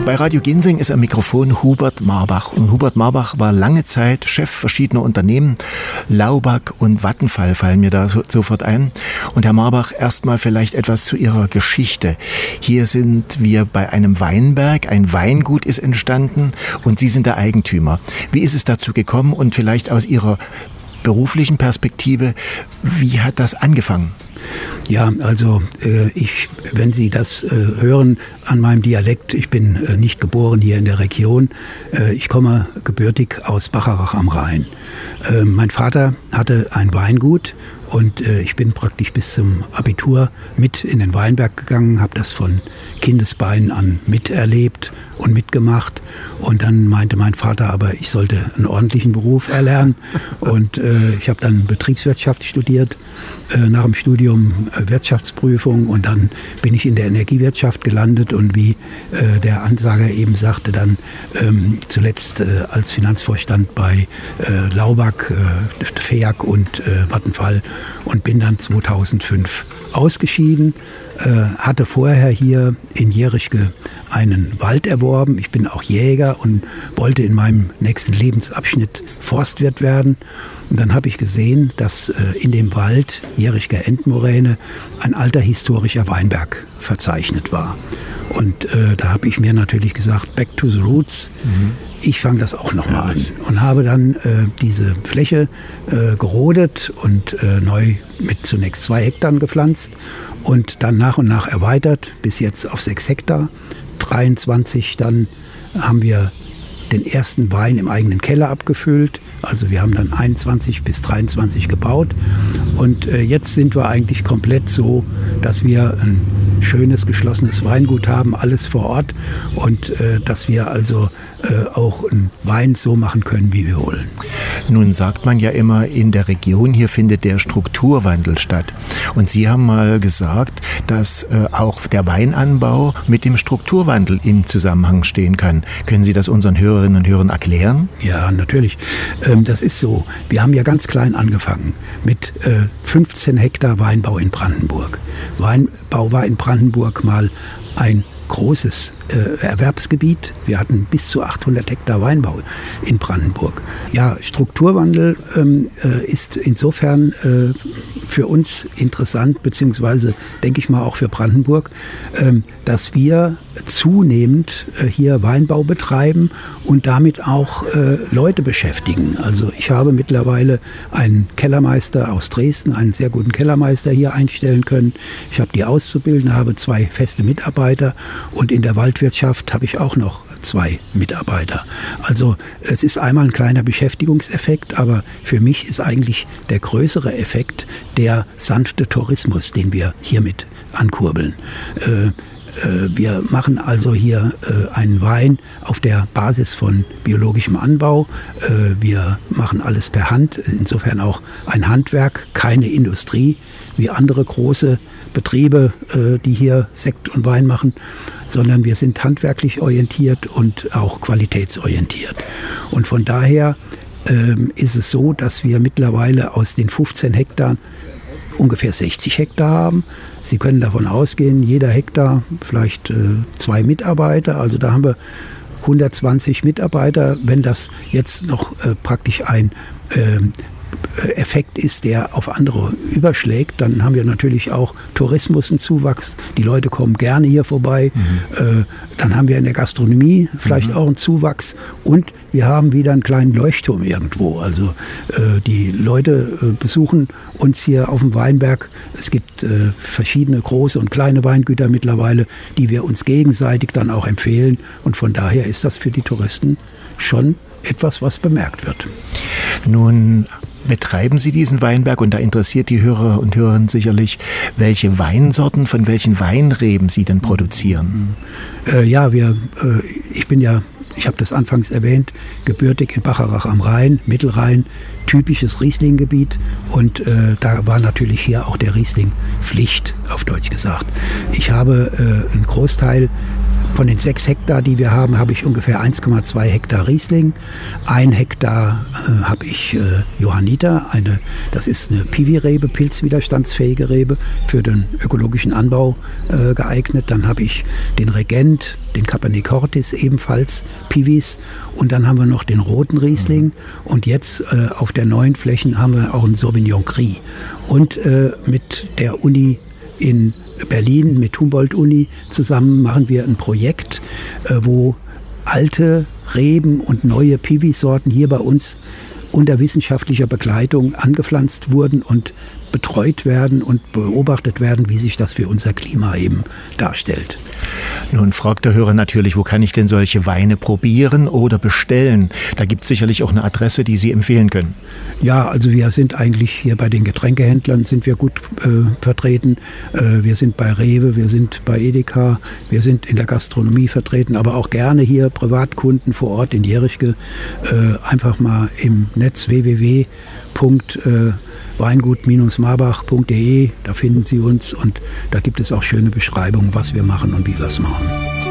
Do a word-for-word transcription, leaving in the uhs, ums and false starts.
Bei Radio Ginseng ist am Mikrofon Hubert Marbach. Und Hubert Marbach war lange Zeit Chef verschiedener Unternehmen. Laubach und Vattenfall fallen mir da so, sofort ein. Und Herr Marbach, erstmal vielleicht etwas zu Ihrer Geschichte. Hier sind wir bei einem Weinberg. Ein Weingut ist entstanden und Sie sind der Eigentümer. Wie ist es dazu gekommen und vielleicht aus Ihrer beruflichen Perspektive, wie hat das angefangen? Ja, also äh, ich, wenn Sie das äh, hören an meinem Dialekt, ich bin äh, nicht geboren hier in der Region. Äh, ich komme gebürtig aus Bacharach am Rhein. Äh, mein Vater hatte ein Weingut und äh, ich bin praktisch bis zum Abitur mit in den Weinberg gegangen, habe das von Kindesbeinen an miterlebt und mitgemacht. Und dann meinte mein Vater aber, ich sollte einen ordentlichen Beruf erlernen. Und äh, ich habe dann Betriebswirtschaft studiert, äh, nach dem Studium äh, Wirtschaftsprüfung. Und dann bin ich in der Energiewirtschaft gelandet und wie äh, der Ansager eben sagte, dann ähm, zuletzt äh, als Finanzvorstand bei äh, Laubach, äh, F E A C und äh, Vattenfall und bin dann zweitausendfünf ausgeschieden. Äh, hatte vorher hier in Jerichke einen Wald erworben. Ich bin auch Jäger und wollte in meinem nächsten Lebensabschnitt Forstwirt werden. Und dann habe ich gesehen, dass äh, in dem Wald Jerichker Endmoräne ein alter historischer Weinberg verzeichnet war. Und äh, da habe ich mir natürlich gesagt, back to the roots. Mhm. Ich fange das auch nochmal an und habe dann äh, diese Fläche äh, gerodet und äh, neu mit zunächst zwei Hektar gepflanzt und dann nach und nach erweitert bis jetzt auf sechs Hektar. dreiundzwanzig dann haben wir den ersten Wein im eigenen Keller abgefüllt. Also wir haben dann einundzwanzig bis dreiundzwanzig gebaut. Und äh, jetzt sind wir eigentlich komplett so, dass wir ein schönes, geschlossenes Weingut haben, alles vor Ort. Und äh, dass wir also äh, auch einen Wein so machen können, wie wir wollen. Nun sagt man ja immer, in der Region hier findet der Strukturwandel statt. Und Sie haben mal gesagt, dass äh, auch der Weinanbau mit dem Strukturwandel im Zusammenhang stehen kann. Können Sie das unseren Hörerinnen und Hörern erklären? Ja, natürlich. Ähm, das ist so. Wir haben ja ganz klein angefangen mit äh, fünfzehn Hektar Weinbau in Brandenburg. Weinbau war in Brandenburg mal ein großes äh, Erwerbsgebiet. Wir hatten bis zu achthundert Hektar Weinbau in Brandenburg. Ja, Strukturwandel ähm, äh, ist insofern äh, für uns interessant, beziehungsweise denke ich mal auch für Brandenburg, ähm, dass wir zunehmend äh, hier Weinbau betreiben und damit auch äh, Leute beschäftigen. Also ich habe mittlerweile einen Kellermeister aus Dresden, einen sehr guten Kellermeister hier einstellen können. Ich habe die Auszubildende, habe zwei feste Mitarbeiter und in der Waldwirtschaft habe ich auch noch zwei Mitarbeiter. Also es ist einmal ein kleiner Beschäftigungseffekt, aber für mich ist eigentlich der größere Effekt der sanfte Tourismus, den wir hiermit ankurbeln. Äh, Wir machen also hier einen Wein auf der Basis von biologischem Anbau. Wir machen alles per Hand, insofern auch ein Handwerk, keine Industrie wie andere große Betriebe, die hier Sekt und Wein machen, sondern wir sind handwerklich orientiert und auch qualitätsorientiert. Und von daher ist es so, dass wir mittlerweile aus den fünfzehn Hektar ungefähr sechzig Hektar haben. Sie können davon ausgehen, jeder Hektar vielleicht äh, zwei Mitarbeiter. Also da haben wir hundertzwanzig Mitarbeiter. Wenn das jetzt noch äh, praktisch ein äh, Effekt ist, der auf andere überschlägt, dann haben wir natürlich auch Tourismus einen Zuwachs. Die Leute kommen gerne hier vorbei. Mhm. Äh, dann haben wir in der Gastronomie vielleicht mhm. auch einen Zuwachs und wir haben wieder einen kleinen Leuchtturm irgendwo. Also äh, die Leute äh, besuchen uns hier auf dem Weinberg. Es gibt äh, verschiedene große und kleine Weingüter mittlerweile, die wir uns gegenseitig dann auch empfehlen und von daher ist das für die Touristen schon etwas, was bemerkt wird. Nun betreiben Sie diesen Weinberg und da interessiert die Hörer und Hörerinnen sicherlich, welche Weinsorten von welchen Weinreben Sie denn produzieren? Äh, ja, wir, äh, ich bin ja, ich habe das anfangs erwähnt, gebürtig in Bacharach am Rhein, Mittelrhein, typisches Riesling-Gebiet und äh, da war natürlich hier auch der Riesling Pflicht, auf Deutsch gesagt. Ich habe äh, einen Großteil Von den sechs Hektar, die wir haben, habe ich ungefähr eins Komma zwei Hektar Riesling. Ein Hektar äh, habe ich äh, Johanniter, eine, das ist eine Piwi-Rebe, pilzwiderstandsfähige Rebe, für den ökologischen Anbau äh, geeignet. Dann habe ich den Regent, den Cabernet Cortis, ebenfalls Piwis. Und dann haben wir noch den roten Riesling. Mhm. Und jetzt äh, auf der neuen Flächen haben wir auch einen Sauvignon Gris. Und äh, mit der Uni in Berlin, mit Humboldt-Uni zusammen machen wir ein Projekt, äh, wo alte Reben und neue Piwi-Sorten hier bei uns unter wissenschaftlicher Begleitung angepflanzt wurden und betreut werden und beobachtet werden, wie sich das für unser Klima eben darstellt. Nun fragt der Hörer natürlich, wo kann ich denn solche Weine probieren oder bestellen? Da gibt es sicherlich auch eine Adresse, die Sie empfehlen können. Ja, also wir sind eigentlich hier bei den Getränkehändlern sind wir gut äh, vertreten. Äh, wir sind bei Rewe, wir sind bei Edeka, wir sind in der Gastronomie vertreten, aber auch gerne hier Privatkunden vor Ort in Jerichke. Äh, einfach mal im Netz w w w punkt weingut marbach punkt de, da finden Sie uns und da gibt es auch schöne Beschreibungen, was wir machen und wie wir es machen.